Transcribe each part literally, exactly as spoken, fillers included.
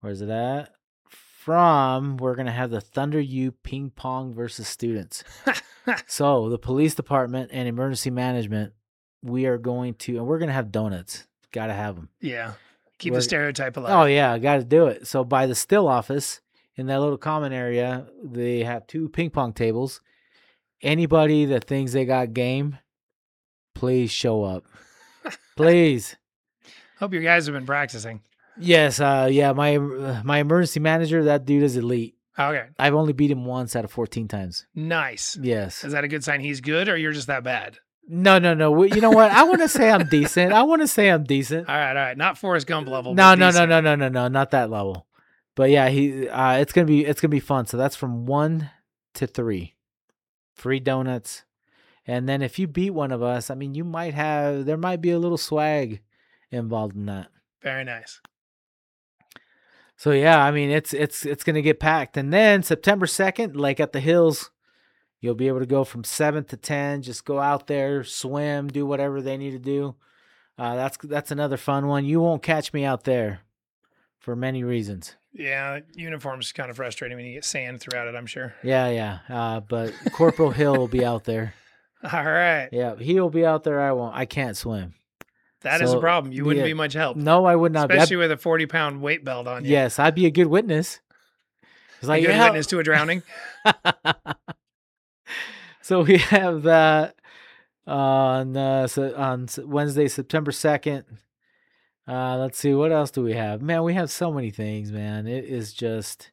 Where's it at? From, we're going to have the Thunder U ping pong versus students. So the police department and emergency management, we are going to, and we're going to have donuts. Got to have them. Yeah. Keep We're- the stereotype alive. Oh, yeah, got to do it. So by the still office, in that little common area, they have two ping pong tables. Anybody that thinks they got game, please show up. Please. Hope your guys have been practicing. Yes, uh, yeah, my uh, my emergency manager, that dude is elite. Okay. I've only beat him once out of fourteen times. Nice. Yes. Is that a good sign he's good, or you're just that bad? No, no, no. We- You know what? I want to say I'm decent. I want to say I'm decent. All right, all right. Not Forrest Gump level. No, but no, no, decent. no, no, no, no, not that level. But yeah, he. Uh, it's gonna be it's gonna be fun. So that's from one to three, free donuts, and then if you beat one of us, I mean, you might have there might be a little swag involved in that. Very nice. So yeah, I mean, it's it's it's gonna get packed, and then September second, like at the Hills, you'll be able to go from seven to ten. Just go out there, swim, do whatever they need to do. Uh, that's that's another fun one. You won't catch me out there for many reasons. Yeah, uniform's kind of frustrating when you get sand throughout it, I'm sure. Yeah, yeah. Uh, but Corporal Hill will be out there. All right. Yeah, he'll be out there. I won't. I can't swim. That is So, a problem. You wouldn't yeah. be much help. No, I would not. be. I'd- Especially with a forty pound weight belt on you. yes, I'd be a good witness. It's A like good yeah. witness to a drowning. So we have that on uh, so on S- Wednesday, September second. Uh, let's see, what else do we have? Man, we have so many things, man. It is just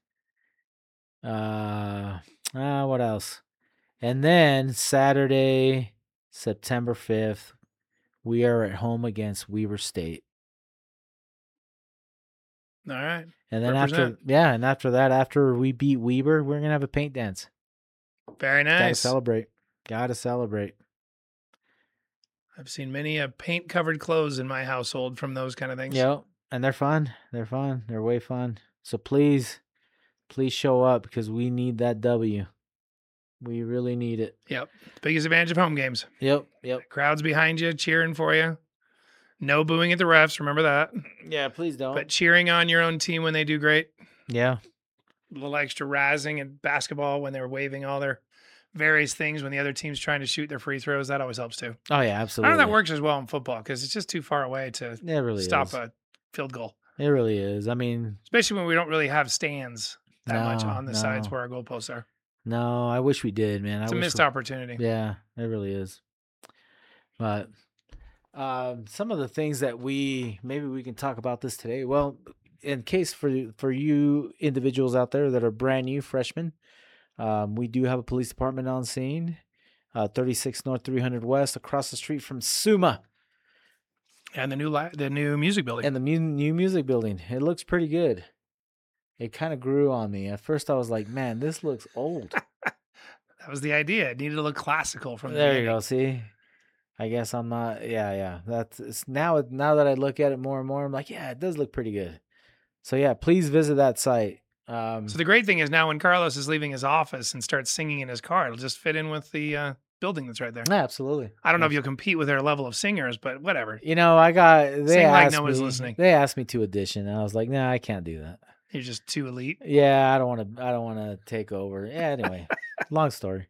uh, uh what else? And then Saturday, September fifth, we are at home against Weber State. All right. And then Represent. after yeah, and after that, after we beat Weber, we're gonna have a paint dance. Very Gotta nice. celebrate. Gotta celebrate. I've seen many a paint covered clothes in my household from those kind of things. Yep. And they're fun. They're fun. They're way fun. So please, please show up because we need that W. We really need it. Yep. Biggest advantage of home games. Yep. Yep. Crowds behind you cheering for you. No booing at the refs. Remember that. Yeah, please don't. But cheering on your own team when they do great. yeah. A little extra razzing in basketball when they're waving all their various things when the other team's trying to shoot their free throws. That always helps too. Oh yeah, I absolutely. don't know if that works as well in football because it's just too far away to It really stop is. a field goal, It really is. I mean, especially when we don't really have stands that much No, on the sides no. where our goalposts are. no, I wish we did, man. It's I a wish missed we- opportunity. Yeah, it really is. But um, some of the things that we maybe we can talk about this today. Well, in case for for you individuals out there that are brand new freshmen, um, we do have a police department on scene, uh, thirty-six North, three hundred West, across the street from Suma, And the new li- the new music building. and the mu- new music building. It looks pretty good. It kind of grew on me. At first, I was like, "Man, this looks old." That was the idea. It needed to look classical from the There you beginning. go. See, I guess I'm not. Yeah, yeah. That's it's now. Now that I look at it more and more, I'm like, yeah, it does look pretty good. So yeah, please visit that site. Um, So the great thing is now when Carlos is leaving his office and starts singing in his car, it'll just fit in with the uh, building that's right there. yeah, absolutely. I don't know if you'll compete with their level of singers, but whatever. You know, I got they Sing like asked no one's me. listening. They asked me to audition, and I was like, nah, I can't do that. You're just too elite. Yeah, I don't want to. I don't want to take over. Yeah. Anyway, long story.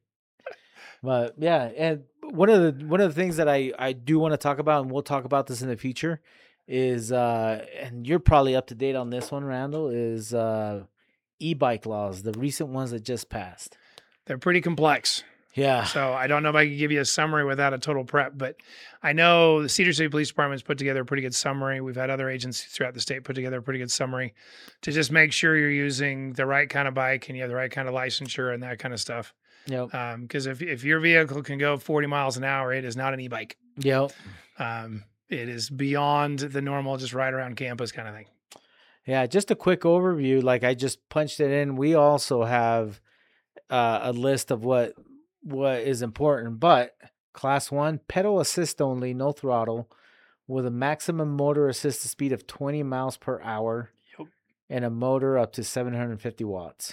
But yeah, and one of the one of the things that I I do want to talk about, and we'll talk about this in the future, is uh, and you're probably up to date on this one, Randall, is uh, e-bike laws, the recent ones that just passed. They're pretty complex. Yeah. So I don't know if I can give you a summary without a total prep, but I know the Cedar City Police Department's put together a pretty good summary. We've had other agencies throughout the state put together a pretty good summary to just make sure you're using the right kind of bike and you have the right kind of licensure and that kind of stuff. Yep. Because if, if your vehicle can go forty miles an hour, it is not an e-bike. Yep. Um, it is beyond the normal, just ride around campus kind of thing. Yeah, just a quick overview. Like I just punched it in. We also have uh, a list of what what is important. But class one, pedal assist only, no throttle, with a maximum motor assisted speed of twenty miles per hour, Yep. and a motor up to seven hundred fifty watts.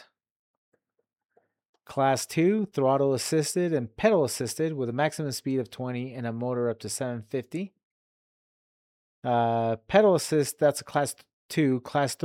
Class two, throttle assisted and pedal assisted, with a maximum speed of twenty and a motor up to seven hundred fifty. Uh, pedal assist, that's a class two. Class three.